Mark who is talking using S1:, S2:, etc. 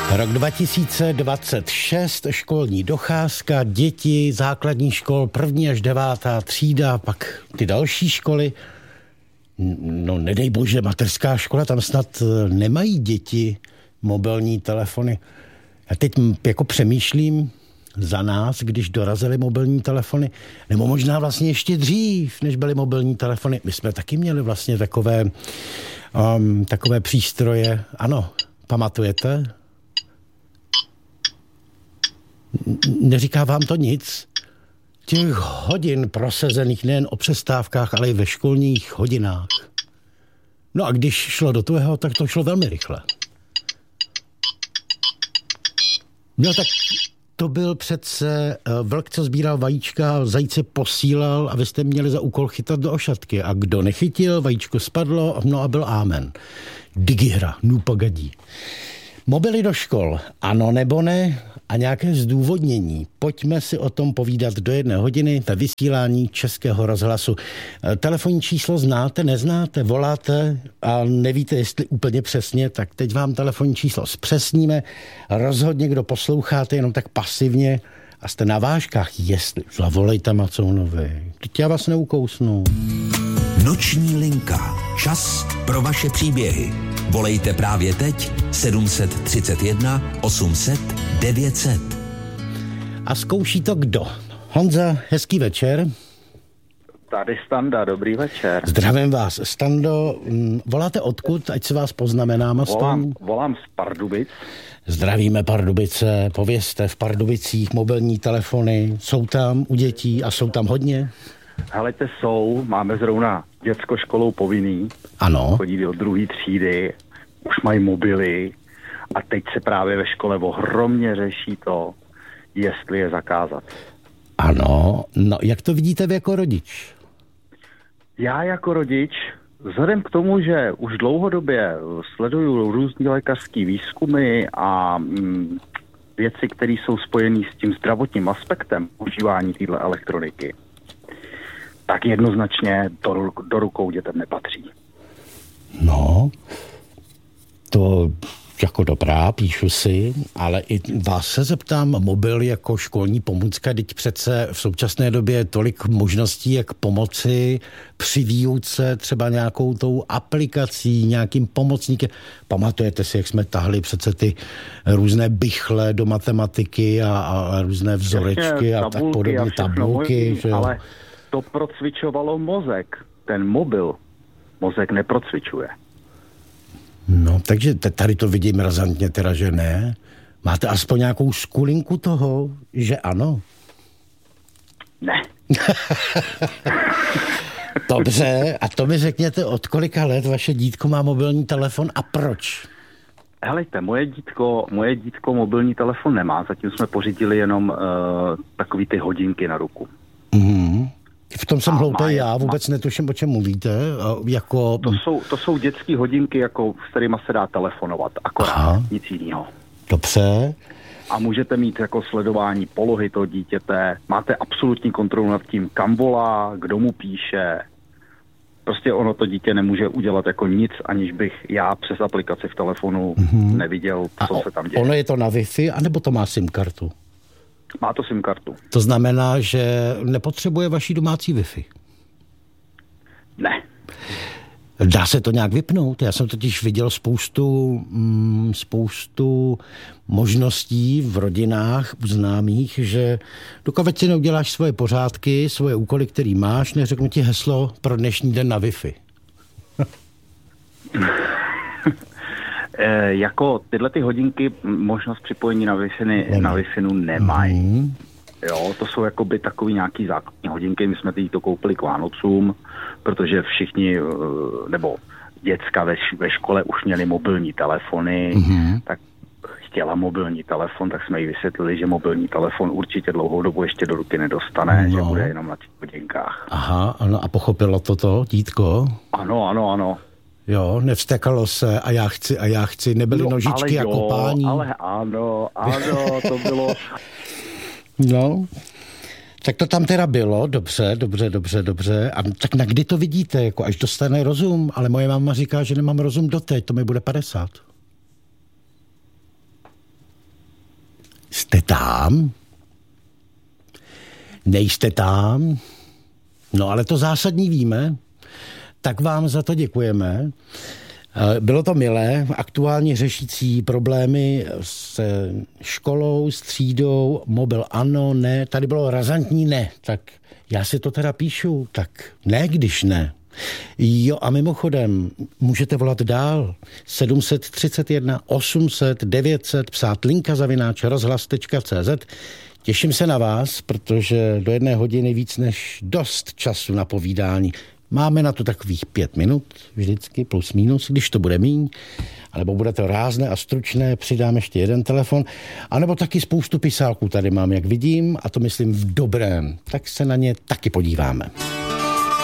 S1: Rok 2026, školní docházka, děti, základní škol, 1. až 9. třída, pak ty další školy. No nedej bože, mateřská škola, tam snad nemají děti mobilní telefony. Já teď jako přemýšlím za nás, když dorazily mobilní telefony, nebo možná vlastně ještě dřív, než byly mobilní telefony. My jsme taky měli vlastně takové přístroje. Ano, pamatujete? Neříká vám to nic? Těch hodin prosazených nejen o přestávkách, ale i ve školních hodinách. No a když šlo do tvého, tak to šlo velmi rychle. No tak to byl přece vlk, co sbíral vajíčka, zajíce posílal a vy jste měli za úkol chytat do ošatky. A kdo nechytil, vajíčko spadlo, no a byl ámen. Digihra, nupagadí. Mobily do škol, ano nebo ne? A nějaké zdůvodnění. Pojďme si o tom povídat do 1 hodiny ve vysílání Českého rozhlasu. Telefonní číslo znáte, neznáte, voláte a nevíte, jestli úplně přesně, tak teď vám telefonní číslo zpřesníme. Rozhodně, kdo posloucháte jenom tak pasivně a jste na vážkách, jestli zavolejte Macounovi. Teď já vás neukousnu.
S2: Noční linka. Čas pro vaše příběhy. Volejte právě teď 731 800 900.
S1: A zkouší to kdo? Honza, hezký večer.
S3: Tady Standa, dobrý večer.
S1: Zdravím vás. Stando, voláte odkud, ať se vás poznamenám?
S3: Volám z Pardubic.
S1: Zdravíme Pardubice, povězte, v Pardubicích mobilní telefony, jsou tam u dětí a jsou tam hodně?
S3: Helejte, máme zrovna dětskou školou povinný.
S1: Ano.
S3: Chodí do 2. třídy, už mají mobily a teď se právě ve škole ohromně řeší to, jestli je zakázat.
S1: Ano, no jak to vidíte vy jako rodič?
S3: Já jako rodič, vzhledem k tomu, že už dlouhodobě sleduju různý lékařský výzkumy a věci, které jsou spojené s tím zdravotním aspektem užívání téhle elektroniky, tak jednoznačně do rukou dětem nepatří.
S1: No, to jako dobrá, píšu si, ale i vás se zeptám, mobil jako školní pomůcka, teď přece v současné době je tolik možností, jak pomoci při výuce, třeba nějakou tou aplikací, nějakým pomocníkem. Pamatujete si, jak jsme tahli přece ty různé bychle do matematiky a různé vzorečky a tak podobně, tabulky.
S3: Že jo? Ale to procvičovalo mozek. Ten mobil mozek neprocvičuje.
S1: No, takže tady to vidím razantně teda, že ne. Máte aspoň nějakou skulinku toho, že ano?
S3: Ne.
S1: Dobře, a to mi řekněte, od kolika let vaše dítko má mobilní telefon a proč?
S3: Helejte, moje dítko mobilní telefon nemá, zatím jsme pořídili jenom takový ty hodinky na ruku.
S1: Mhm. V tom jsem hloupý já, vůbec netuším, o čem mluvíte. Jako...
S3: To jsou dětské hodinky, jako, s kterýma se dá telefonovat, akorát, nic jiného.
S1: Dobře.
S3: A můžete mít jako sledování polohy toho dítěte, máte absolutní kontrolu nad tím, kam volá, kdo mu píše. Prostě ono to dítě nemůže udělat jako nic, aniž bych já přes aplikaci v telefonu neviděl, co se tam děje.
S1: Ono je to na Wi-Fi, anebo to má SIM kartu?
S3: Má to SIM kartu.
S1: To znamená, že nepotřebuje vaší domácí Wi-Fi?
S3: Ne.
S1: Dá se to nějak vypnout? Já jsem totiž viděl spoustu možností v rodinách u známých, že dokud si neuděláš svoje pořádky, svoje úkoly, který máš, neřeknu ti heslo pro dnešní den na Wi-Fi.
S3: Jako tyhle ty hodinky možnost připojení na Wi-Fi nemají. Jo, to jsou jakoby takový nějaký základní hodinky. My jsme to koupili k Vánocům, protože všichni, nebo děcka ve škole už měli mobilní telefony, tak chtěla mobilní telefon, tak jsme jí vysvětlili, že mobilní telefon určitě dlouhou dobu ještě do ruky nedostane, že bude jenom na těch hodinkách.
S1: Aha, ano, a pochopilo to dítko?
S3: Ano.
S1: Jo, nevstekalo se a já chci, nebyly nožičky a kopání.
S3: Ale ano, to bylo...
S1: No, tak to tam teda bylo, dobře. A tak na kdy to vidíte, jako až dostane rozum? Ale moje máma říká, že nemám rozum doteď, to mi bude 50. tam? Nejste tam? No ale to zásadní víme, tak vám za to děkujeme. Bylo to milé, aktuálně řešící problémy s školou, s třídou, mobil ano, ne, tady bylo razantní ne, tak já si to teda píšu, tak ne, když ne. Jo a mimochodem, můžete volat dál 731 800 900, psát linka@rozhlas.cz. Těším se na vás, protože do 1 hodiny víc než dost času na povídání. Máme na to takových 5 minut, vždycky plus minus, když to bude míň, alebo bude to rázné a stručné, přidám ještě jeden telefon, anebo taky spoustu pisálků tady mám, jak vidím, a to myslím v dobrém, tak se na ně taky podíváme.